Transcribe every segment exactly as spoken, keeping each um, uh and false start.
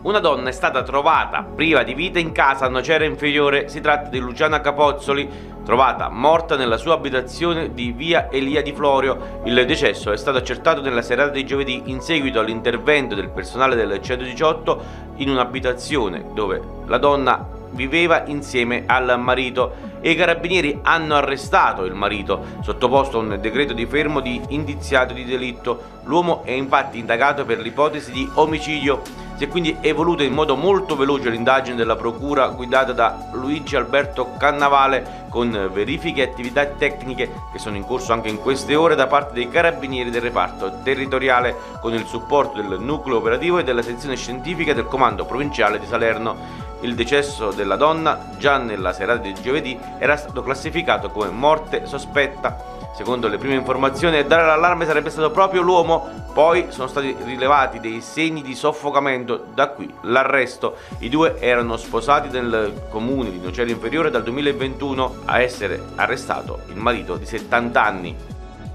Una donna è stata trovata priva di vita in casa a Nocera Inferiore. Si tratta di Luciana Capozzoli, trovata morta nella sua abitazione di via Elia di Florio. Il decesso è stato accertato nella serata di giovedì in seguito all'intervento del personale del centodiciotto in un'abitazione dove la donna viveva insieme al marito e i carabinieri hanno arrestato il marito, sottoposto a un decreto di fermo di indiziato di delitto. L'uomo è infatti indagato per l'ipotesi di omicidio. Si è quindi evoluta in modo molto veloce l'indagine della procura guidata da Luigi Alberto Cannavale, con verifiche e attività tecniche che sono in corso anche in queste ore da parte dei carabinieri del reparto territoriale, con il supporto del nucleo operativo e della sezione scientifica del comando provinciale di Salerno. Il decesso della donna, già nella serata di giovedì, era stato classificato come morte sospetta. Secondo le prime informazioni, a dare l'allarme sarebbe stato proprio l'uomo, poi sono stati rilevati dei segni di soffocamento, da qui l'arresto. I due erano sposati nel comune di Nocera Inferiore dal duemilaventuno, a essere arrestato il marito di settanta anni.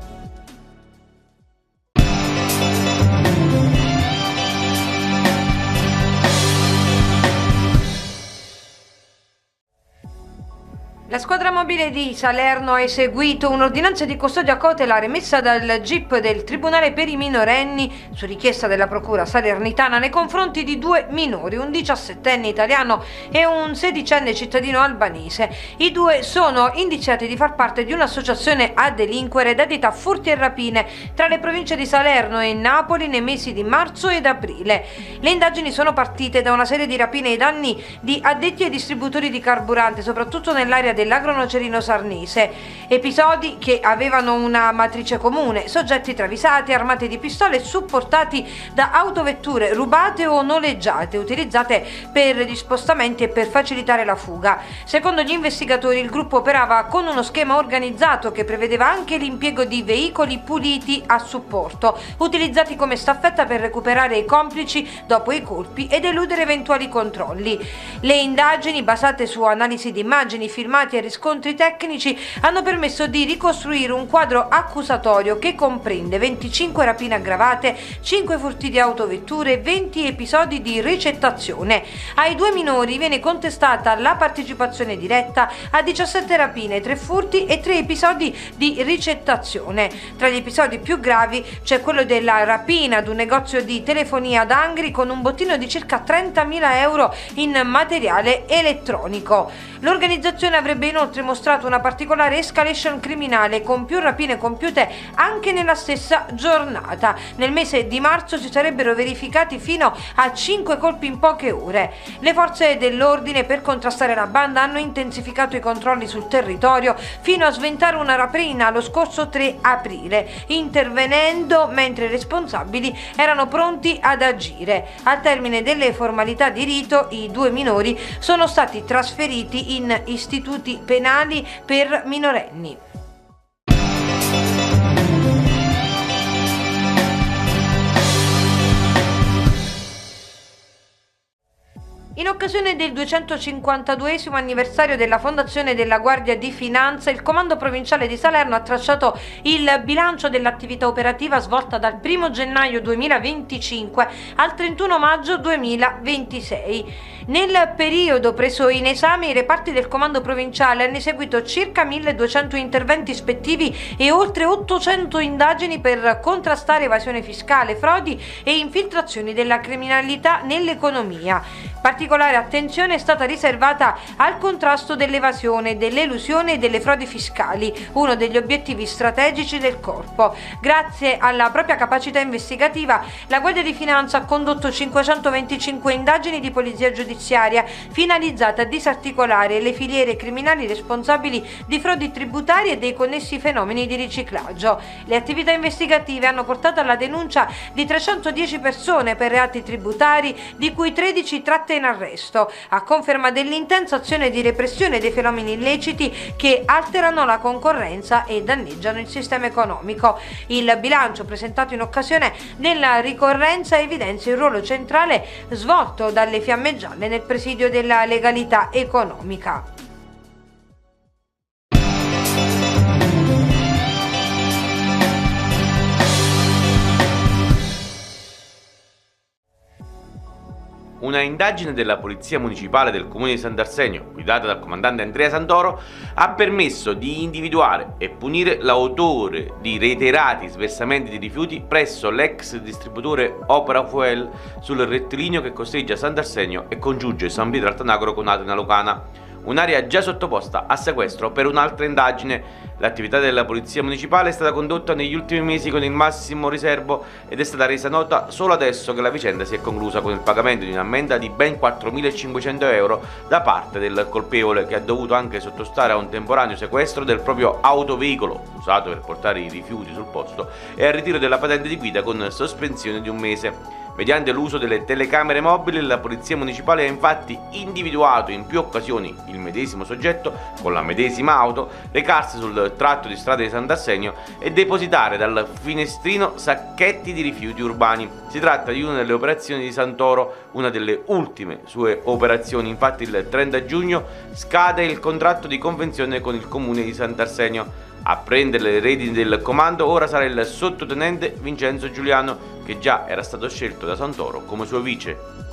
La squadra mobile di Salerno ha eseguito un'ordinanza di custodia cautelare emessa dal G I P del Tribunale per i minorenni su richiesta della procura salernitana nei confronti di due minori, un diciassettenne italiano e un sedicenne cittadino albanese. I due sono indiziati di far parte di un'associazione a delinquere dedita a furti e rapine tra le province di Salerno e Napoli nei mesi di marzo ed aprile. Le indagini sono partite da una serie di rapine ai danni di addetti ai distributori di carburante, soprattutto nell'area dell'Agro Nocerino Sarnese, episodi che avevano una matrice comune: soggetti travisati, armati di pistole e supportati da autovetture rubate o noleggiate utilizzate per gli spostamenti e per facilitare la fuga. Secondo gli investigatori, il gruppo operava con uno schema organizzato che prevedeva anche l'impiego di veicoli puliti a supporto, utilizzati come staffetta per recuperare i complici dopo i colpi ed eludere eventuali controlli. Le indagini, basate su analisi di immagini, filmati e riscontri tecnici, hanno permesso di ricostruire un quadro accusatorio che comprende venticinque rapine aggravate, cinque furti di autovetture e venti episodi di ricettazione. Ai due minori viene contestata la partecipazione diretta a diciassette rapine, tre furti e tre episodi di ricettazione. Tra gli episodi più gravi c'è quello della rapina ad un negozio di telefonia ad Angri con un bottino di circa trentamila euro in materiale elettronico. L'organizzazione avrebbe inoltre mostrato una particolare escalation criminale, con più rapine compiute anche nella stessa giornata. Nel mese di marzo si sarebbero verificati fino a cinque colpi in poche ore. Le forze dell'ordine, per contrastare la banda, hanno intensificato i controlli sul territorio fino a sventare una rapina lo scorso tre aprile, intervenendo mentre i responsabili erano pronti ad agire. Al termine delle formalità di rito, i due minori sono stati trasferiti in istituti penali per minorenni. In occasione del duecentocinquantaduesimo anniversario della fondazione della Guardia di Finanza, il Comando Provinciale di Salerno ha tracciato il bilancio dell'attività operativa svolta dal primo gennaio duemilaventicinque al trentuno maggio duemilaventisei. Nel periodo preso in esame, i reparti del Comando Provinciale hanno eseguito circa milleduecento interventi ispettivi e oltre ottocento indagini per contrastare evasione fiscale, frodi e infiltrazioni della criminalità nell'economia. Particolare attenzione è stata riservata al contrasto dell'evasione, dell'elusione e delle frodi fiscali, uno degli obiettivi strategici del Corpo. Grazie alla propria capacità investigativa, la Guardia di Finanza ha condotto cinquecentoventicinque indagini di polizia giudiziaria finalizzate a disarticolare le filiere criminali responsabili di frodi tributarie e dei connessi fenomeni di riciclaggio. Le attività investigative hanno portato alla denuncia di trecentodieci persone per reati tributari, di cui tredici tratte in arresto, a conferma dell'intensa azione di repressione dei fenomeni illeciti che alterano la concorrenza e danneggiano il sistema economico. Il bilancio presentato in occasione della ricorrenza evidenzia il ruolo centrale svolto dalle Fiamme Gialle nel presidio della legalità economica. Una indagine della Polizia Municipale del Comune di Sant'Arsenio, guidata dal comandante Andrea Santoro, ha permesso di individuare e punire l'autore di reiterati sversamenti di rifiuti presso l'ex distributore Opera Fuel sul rettilineo che costeggia Sant'Arsenio e congiunge San Pietro Altanagro con Atena Lucana. Un'area già sottoposta a sequestro per un'altra indagine. L'attività della Polizia Municipale è stata condotta negli ultimi mesi con il massimo riservo ed è stata resa nota solo adesso che la vicenda si è conclusa con il pagamento di un'ammenda di ben quattromilacinquecento euro da parte del colpevole, che ha dovuto anche sottostare a un temporaneo sequestro del proprio autoveicolo usato per portare i rifiuti sul posto e al ritiro della patente di guida con sospensione di un mese. Mediante l'uso delle telecamere mobili, la Polizia Municipale ha infatti individuato in più occasioni il medesimo soggetto con la medesima auto recarsi sul tratto di strada di Sant'Arsenio e depositare dal finestrino sacchetti di rifiuti urbani. Si tratta di una delle operazioni di Santoro, una delle ultime sue operazioni. Infatti il trenta giugno scade il contratto di convenzione con il comune di Sant'Arsenio. A prendere le redini del comando ora sarà il sottotenente Vincenzo Giuliano, che già era stato scelto da Santoro come suo vice.